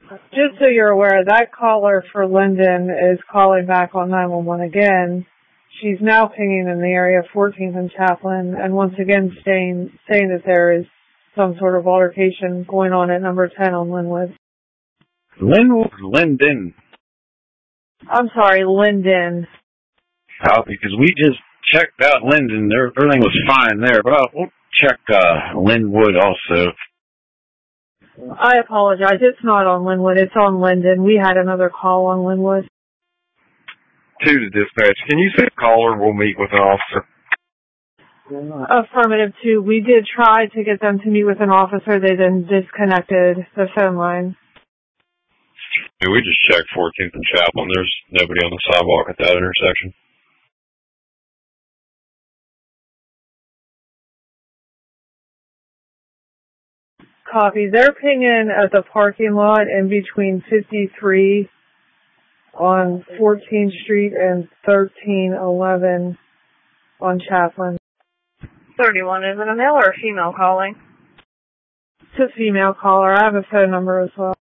Just so you're aware, that caller for Linden is calling back on 911 again. She's now pinging in the area of 14th and Chaplin, and once again saying that there is some sort of altercation going on at number 10 on Linwood. Linwood or Linden? I'm sorry, Linden. Oh, because we just checked out Linden. Everything was fine there, but we'll check Linwood also. I apologize. It's not on Linwood. It's on Linden. We had another call on Linwood. 2 to dispatch. Can you say caller? We'll meet with an officer. Affirmative 2. We did try to get them to meet with an officer. They then disconnected the phone line. Yeah, we just checked 14th and Chaplin. There's nobody on the sidewalk at that intersection. Copy. They're pinging at the parking lot in between 53 on 14th Street and 1311 on Chaplin. 31, is it a male or a female calling? It's a female caller. I have a phone number as well.